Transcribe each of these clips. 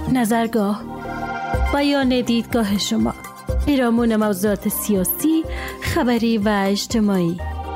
نظرگاه، بیان دیدگاه شما، پیرامون موضوعات سیاسی، خبری و اجتماعی.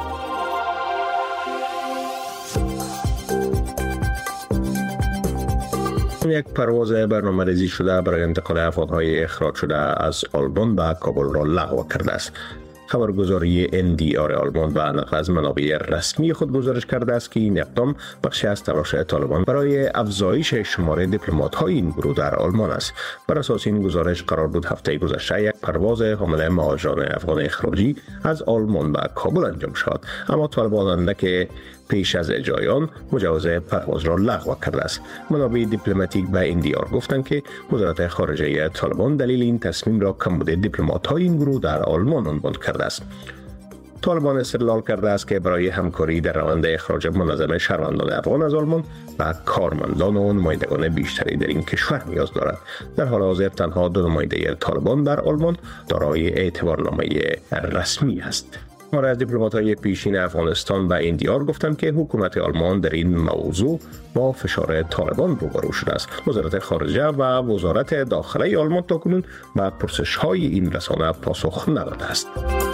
یک پرواز برنامه‌ریزی شده برای انتقال افغان‌های اخراج شده از آلمان به کابل را لغو کرده است. خبرگزاری NDR آلمان و نقل از منابع رسمی خود گزارش کرده است که این اقدام بخشی از تلاش طالبان برای افزایش شمار دیپلمات‌های این گروه در آلمان است. بر اساس این گزارش قرار بود هفته گذشته یک پرواز حامل مهاجران افغان اخراجی از آلمان به کابل انجام شد، اما طالبان که پیش از اجرای آن مجوز پرواز را لغو کرده است. منابع دیپلماتیک به NDR گفتند که وزارت خارجه طالبان دلیل این تصمیم را کمبود دیپلمات‌های این گروه در آلمان عنوان کرده است. طالبان استدلال کرده است که برای همکاری در روند اخراج منظم شهروندان افغان از آلمان و کارمندان و نمایندگان بیشتری در این کشور نیاز دارد. در حال حاضر تنها 2 نماینده طالبان در آلمان دارای اعتبارنامه رسمی است. از دیپلمات‌های پیشین افغانستان و NDR گفتند که حکومت آلمان در این موضوع با فشار طالبان روبرو شده است. وزارت خارجه و وزارت داخله آلمان تاکنون به پرسش‌های این رسانه پاسخ نداده است.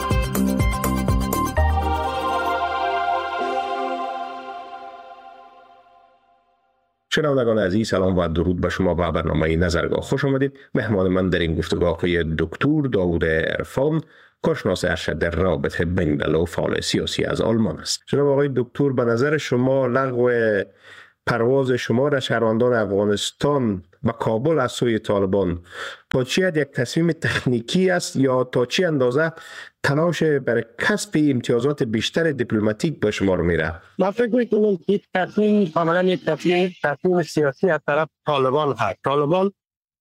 شنوندگان عزیز، سلام و درود به شما و برنامه نظرگاه خوش آمدید. مهمان من در این گفتگو آقای دکتر داوود عرفان، کارشناس ارشد در روابط بین‌المللی و فعال سیاسی از آلمان است. جناب آقای دکتر، به نظر شما لغو پرواز شمار شهروندان افغانستان و کابل از سوی طالبان تا چه حد یک تصمیم تکنیکی است یا تا چه اندازه تلاش برای کسب امتیازات بیشتر دیپلماتیک به شمار میره؟ من فکر میکنم این تصمیم کاملا یک تصمیم سیاسی از طرف طالبان هست. طالبان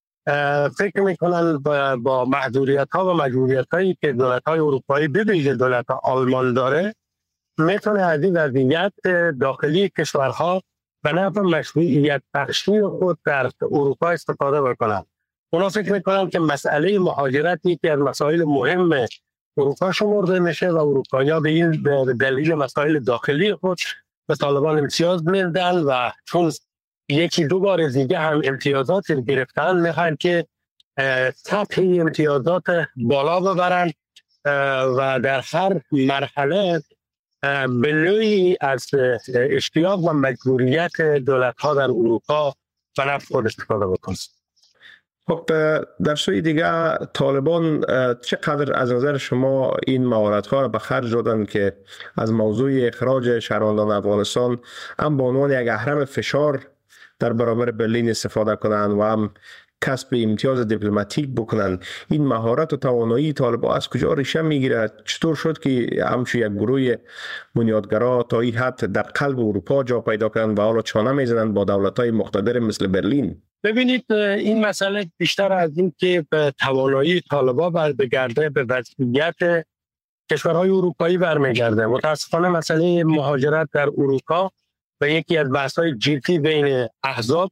فکر میکنن با محدودیت ها و مجبوریت هایی که دولت های اروپایی به ویژه دولت آلمان داره میتونه از این وضعیت داخلی کشورها به نفع مشروعیت بخشی خود در اروپا استفاده بکنن. اونا فکر میکنن که مسئله مهاجرت یکی از مسائل مهم اروپا شمرده میشه و اروپایی‌ها به این دلیل مسائل داخلی خود به طالبان امتیاز میدن و چون یکی 2 بار دیگه هم امتیازات گرفتن میخوان که سطح امتیازات بالا ببرن و در هر مرحله به نوعی از اشتیاق و مجبوریت دولت‌ها در اروپا به نفع خود استفاده بکنن. خب در سوی دیگه طالبان چقدر از نظر شما این مهارت‌ها را به خرج دادن که از موضوع اخراج شهروندان افغانستان هم به عنوان یک اهرم فشار در برابر برلین استفاده کنند و هم کسب امتیاز دیپلماتیک بکنند؟ این مهارت و توانایی طالبان از کجا ریشه میگیره؟ چطور شد که همچون یک گروه بنیادگرا تا این حد در قلب اروپا جا پیدا کردند و حالا چانه میزنند با دولت‌های مقتدر مثل برلین؟ ببینید، این مسئله بیشتر از این که به توانایی طالبان برمیگرده به وضعیت کشورهای اروپایی برمیگرده. متاسفانه مسئله مهاجرت در اروپا و یکی از بحث‌های جدی بین احزاب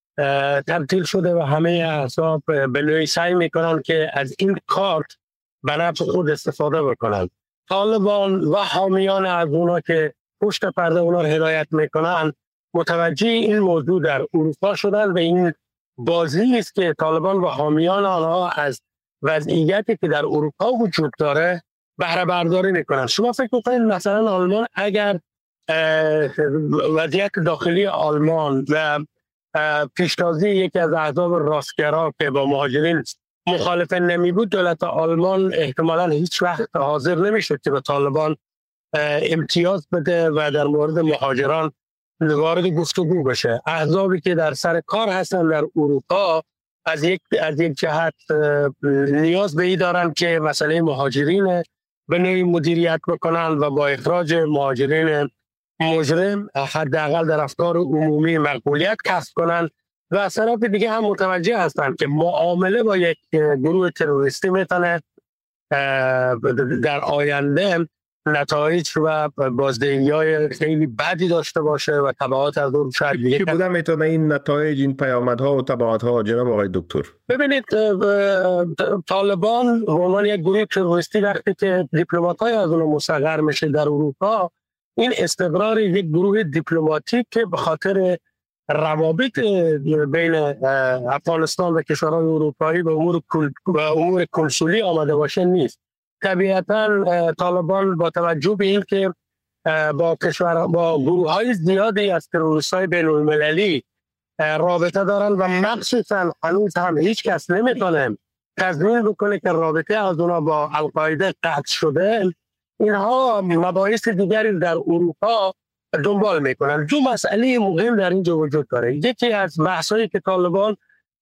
تبدیل شده و همه احزاب به نوعی سعی میکنن که از این کارت به نفع خود استفاده بکنن. طالبان و حامیان از اونا که پشت پرده اونا رو هدایت میکنن متوجه این موضوع در اروپا شدن و این بازی است که طالبان و حامیان آنها از وضعیتی که در اروپا وجود داره بهره برداری میکنن. شما فکر میکنید مثلا آلمان اگر وضعیت داخلی آلمان و پیشتازی یکی از احزاب راستگرا که با مهاجرین مخالف نمی بود، دولت آلمان احتمالاً هیچ وقت حاضر نمیشد که به طالبان امتیاز بده و در مورد مهاجران وارد گفتگو بشه. احزابی که در سر کار هستن در اروپا از یک جهت نیاز به این دارن که مسئله مهاجرین به نوعی مدیریت بکنن و با اخراج مهاجرین مجرم حداقل در افکار عمومی مقبولیت کسب کنن و از طرف دیگه هم متوجه هستن که معامله با یک گروه تروریستی میتونه در آینده نتایج و بازدهی‌های خیلی بدی داشته باشه و تبعات از اون شاید چی بوده میتونه این نتایج، این پیامدها و تبعاتها جناب آقای دکتر؟ ببینید، طالبان به عنوان یک گروه تروریستی وقتی که دیپلمات‌های از اون مستقر میشه در اروپا، این استقرار یک گروه دیپلماتیک که به خاطر روابط بین افغانستان و کشورهای اروپایی به امور کنسولی آمده باشه نیست. طبیعتا طالبان با توجه به این که با گروه‌های زیادی از تروریست‌های بین‌المللی رابطه دارن و مخصوصا هنوز هم هیچ کس نمیتونه تضمین بکنه که رابطه از اونا با القاعده قطع شده، اینها مباحث دیگری در اروپا دنبال میکنن. دو مسئله مهم در اینجا وجود داره. یکی از بحثایی که طالبان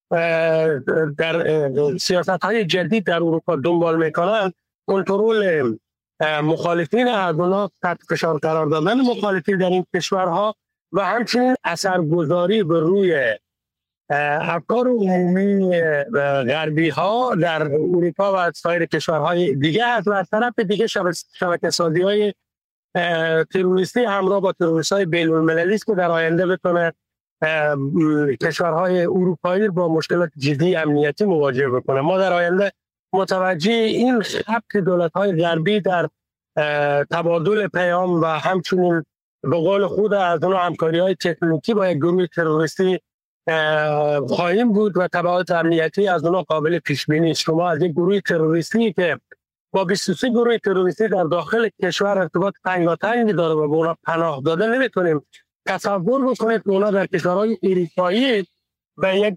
در سیاست‌های جدید در اروپا دنبال میکنن، کنترل مخالفین از اونا، تحت فشار قرار دادن مخالفین در این کشورها و همچنین اثرگذاری به روی افکار عمومی غربی ها در اروپا و سایر کشورهای دیگه هست. و از طرف دیگه شبکه‌سازی های تروریستی همراه با تروریست های بین المللی است که در آینده بتونه کشورهای اروپایی با مشکلات جدی امنیتی مواجه بکنه. ما در آینده متوجه این خط دولت های غربی در تبادل پیام و همچنین به قول خود از اون همکاری های تکنیکی با یک گروه تروریستی خواهیم بود و تبعات امنیتی از اونها قابل پیش بینی است. شما از یک گروه تروریستی که با 23 گروه تروریستی در داخل کشور ارتباط تنگاتنگی داره و به اونا پناه داده نمیتونیم تصور بکنید که اونا در کشورهای اروپایی به یک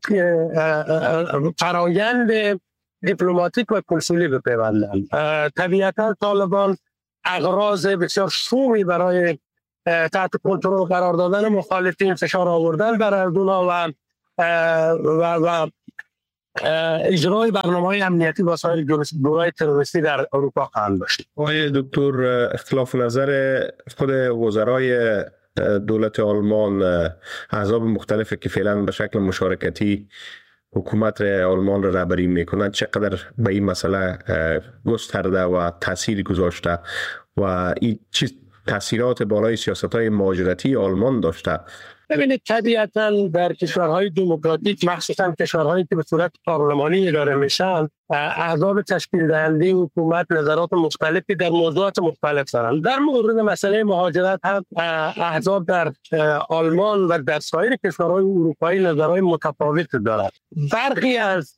فرایند دیپلماتیک و کنسولی بپیوندن. طبیعتا طالبان اغراض بسیار شومی برای تحت کنترل قرار دادن مخالفین، فشار آوردن بر اونا و اجرای برنامه‌های امنیتی با سایر گروه‌های تروریستی در اروپا خواهند داشت. آقای دکتر، اختلاف نظر خود وزرای دولت آلمان، احزاب مختلفی که فعلا به شکل مشارکتی حکومت آلمان را رهبری میکنند چقدر به این مسئله گسترده و تاثیر گذاشته و این چه تاثیرات بالای سیاست‌های مهاجرتی آلمان داشته؟ ببینید، طبیعتاً در کشورهای دموکراتیک، مخصوصاً کشورهایی که به صورت پارلمانی اداره میشن، احزاب تشکیل دهنده حکومت نظرات مختلفی در موضوعات مختلف دارند. در مورد مسئله مهاجرت هم احزاب در آلمان و در سایر کشورهای اروپایی نظرهای متفاوت دارند. برخی از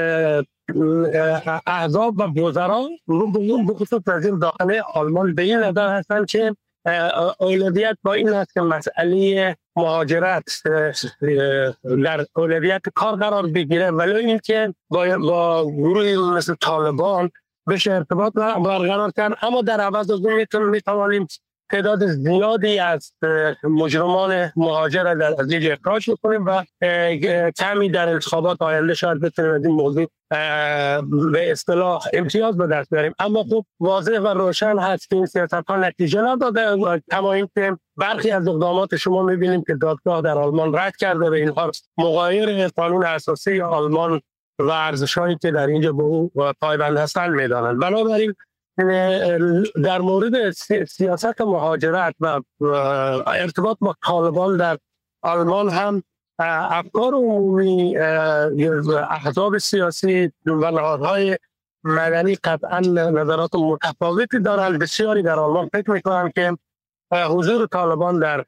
احزاب و وزرا به خصوص وزیر داخلی آلمان به این نظر هستند که اولویت با این است که مسئله مهاجرت در اولویت کار قرار بگیره، ولی اینکه با گروهی مثل طالبان بشه ارتباط برقرار کرد. اما در عوض از اون میتوانیم تعداد زیادی از مجرمان مهاجر از اینجا اخراج کنیم و کمی در انتخابات آینده شاید بتونیم از این موضوع به اصطلاح امتیاز به دست بیاریم. اما خب واضح و روشن هست که این سیاست‌ها نتیجه نداده، کما اینکه برخی از اقدامات شما می‌بینیم که دادگاه در آلمان رد کرده و اینها مغایر قانون اساسی آلمان و ارزش‌هایی که در اینجا به او پایبند هستند می‌دانند. بنابراین در مورد سیاست مهاجرت و ارتباط با طالبان در آلمان هم افکار عمومی احزاب سیاسی و نهادهای مدنی قطعا نظرات متفاوتی دارند. بسیاری در آلمان فکر میکنند که حضور طالبان در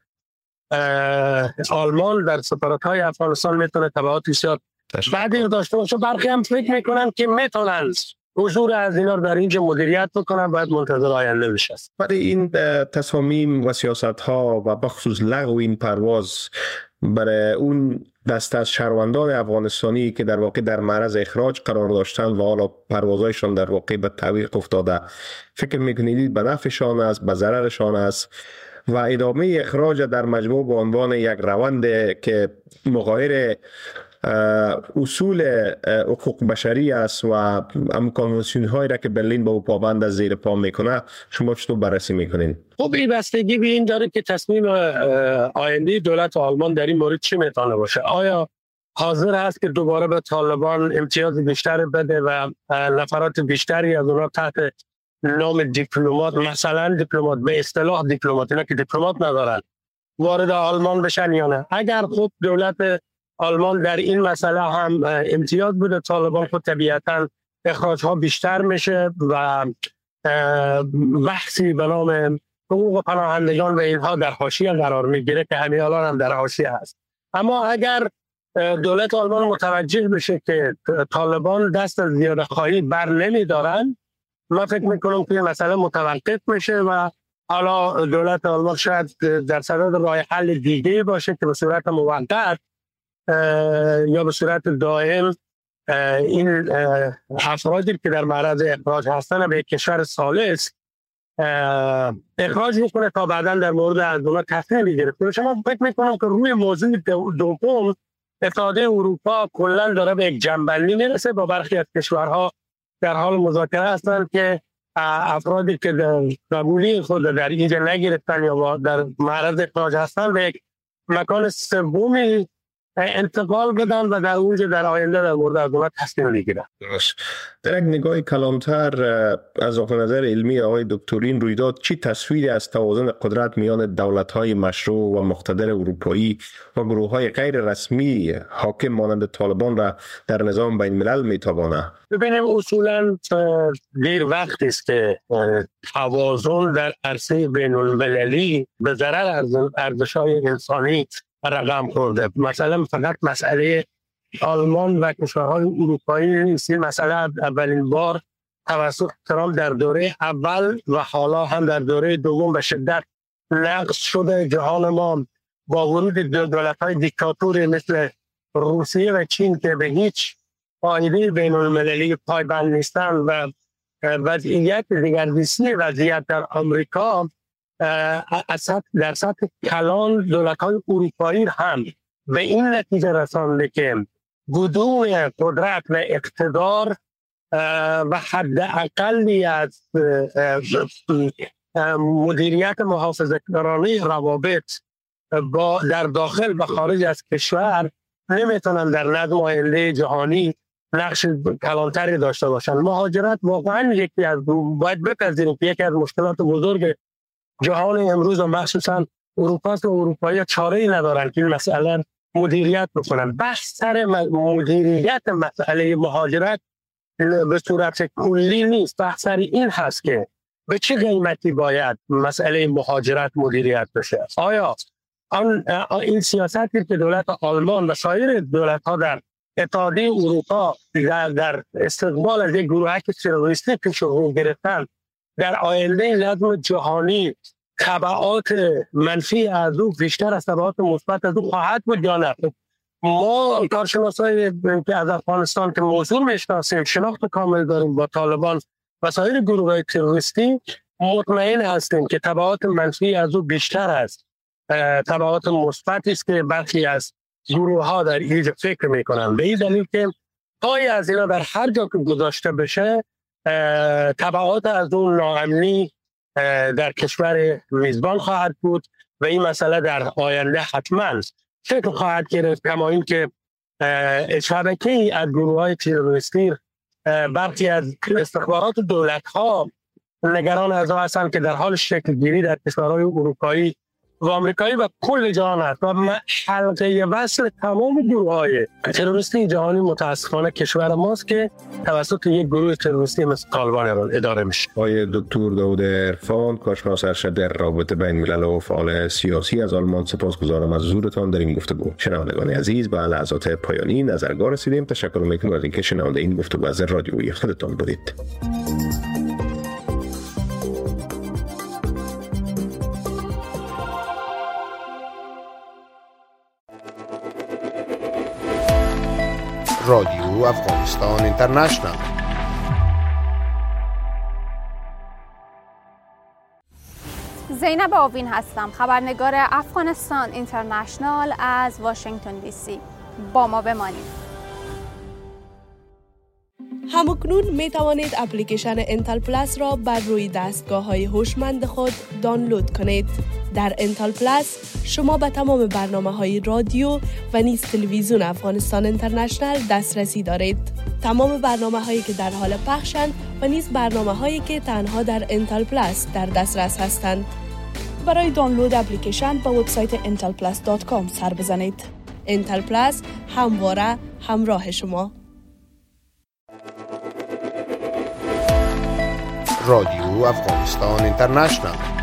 آلمان در سفارت‌های افغانستان میتونه تبعات بسیار بعدی داشته باشه. برخی هم فکر میکنند که میتونند حضور از اینا در اینجا مدیریت بکنن، باید منتظر آینده بشه. ولی این تصامیم و سیاست‌ها و بخصوص لغو این پرواز برای اون دست از شهروندان افغانستانی که در واقع در معرض اخراج قرار داشتن و حالا پروازهایشان در واقع به تعویق افتاده، فکر میکنید به نفعشان است، به ضررشان است و ادامه اخراج در مجموع به عنوان یک روند که مغایر اصول حقوق بشری است و هم کنوانسیون هایی را که برلین به او پابند از زیر پا میکنه، شما چطور بررسی میکنین؟ خب این بستگی به این داره که تصمیم آینده دولت آلمان در این مورد چی میتونه باشه. آیا حاضر هست که دوباره به طالبان امتیاز بیشتر بده و نفرات بیشتری از اونها تحت نام دیپلمات، مثلا دیپلمات به اصطلاح دیپلمات، اینا که دیپلمات ندارن، وارد آلمان بشن یا نه؟ اگر خب دولت آلمان در این مسئله هم امتیاز بده طالبان، خود طبیعتا اخراج ها بیشتر میشه و بحثی به نام حقوق پناهندگان و اینها در حاشیه قرار میگیره که همین الان هم در حاشیه هست. اما اگر دولت آلمان متوجه بشه که طالبان دست از زیاده‌خواهی بر نمی‌دارن، من فکر میکنم که مسئله متوقف میشه و حالا دولت آلمان شاید در صدد راه حل دیگه باشه که به صورت موقت یا به صورت دائم این افرادی که در معرض اخراج هستن به کشور ثالث اخراج میکنه تا بعدا در مورد از اونا تصمیم بگیره. شما فکر میکنم که روی موضوع دوم اتحادیه اروپا کلا داره به یک جنبندی میرسه با برخی از کشورها در حال مذاکره هستند که افرادی که قبولی خود در اینجا نگرفتن یا در معرض اخراج هستن به یک مکان سومی انتقال بدن و در اونجا در آینده در مورد از اونها تصمیم بگیرن. درست. در یک نگاه کلانتر از نظر علمی آقای دکتر، این رویداد چی تصویری از توازن قدرت میان دولت‌های مشروع و مقتدر اروپایی و گروه‌های غیر رسمی حاکم مانند طالبان را در نظام بین الملل میتوانه؟ ببینیم اصولاً دیر وقتی است که توازن در عرصه بین المللی به ضرر ارزش‌های انسانی رقم خورده. مثلا فقط مسئله آلمان و کشورهای اروپایی نیست، این مسئله اولین بار توسط ترامپ در دوره اول و حالا هم در دوره دوم به شدت نقض شده. جهان ما با ورود دولت‌های دیکتاتوری مثل روسیه و چین که به هیچ قاعده بین المللی پایبند نیستند و وضعیت دیگرگونی وضعیت در آمریکا در سطح کلان دولت‌های اروپایی هم به این نتیجه رسانده که بدون قدرت و اقتدار و حد اقلی از مدیریت محافظه‌کارانه روابط در داخل و خارج از کشور نمیتونن در نظم آینده جهانی نقش کلانتری داشته باشن. مهاجرت واقعا یکی از باید بپذیریم که یکی از مشکلات بزرگ جهان امروز و مخصوصا اروپا و اروپایی چاره‌ای ندارن که این مسئله مدیریت بکنن. بحث سر مدیریت مسئله مهاجرت به صورت کلی نیست، بحث سر این هست که به چه قیمتی باید مسئله مهاجرت مدیریت بشه. آیا این سیاستی که دولت آلمان و سایر دولت‌ها در اتحادیه اروپا در استقبال از یک گروهک تروریستی پیش رو گرفتن در آینده نظم جهانی تبعات منفی از او بیشتر از تبعات مثبت از او خواهد بود یا نه؟ ما کارشناسای که از افغانستان که موضوع میشناسیم، شناخت کامل داریم با طالبان و سایر گروه‌های تروریستی، مطمئن هستیم که تبعات منفی از او بیشتر است تبعات مثبتی است که برخی از گروه‌ها در اینجا فکر میکنن. به این دلیل که پای از اینا در هر جا که گذاشته بشه تبعات از اون ناامنی در کشور میزبان خواهد بود و این مسئله در آینده حتما شکل خواهد گرفت، کما این که شبکه‌ای از گروه‌های تروریستی برخی از استخبارات دولت‌ها نگران از آن هستند که در حال شکل گیری در کشورهای اروپایی و آمریکایی و کل جهان هست و حلقه وصل تمام گروه‌های تروریستی جهانی متاسفانه کشور ماست که توسط یک گروه تروریستی مثل طالبان اداره میشه. آقای دکتر داود عرفان، کارشناس ارشد در روابط بین الملل و فعال سیاسی از آلمان، سپاسگزارم از حضورتان در این گفتگو. شنوندگان عزیز، به لحظات پایانی نظرگاه رسیدیم. تشکر می‌کنم از اینکه شنونده این گفتگو از رادیویی خودتان بودید. رادیو افغانستان اینترنشنال. زینب آوین هستم، خبرنگار افغانستان اینترنشنال از واشنگتن دی سی. با ما بمانید. همکنون می توانید اپلیکیشن انتل پلاس را بر روی دستگاه‌های هوشمند خود دانلود کنید. در انتل پلاس شما به تمام برنامه‌های رادیو و نیز تلویزیون افغانستان اینترنشنال دسترسی دارید. تمام برنامه‌هایی که در حال پخشند و نیز برنامه‌هایی که تنها در انتل پلاس در دسترس هستند. برای دانلود اپلیکیشن به وبسایت intelplus.com سر بزنید. انتل پلاس همواره همراه شما. رادیو افغانستان اینترنشنال.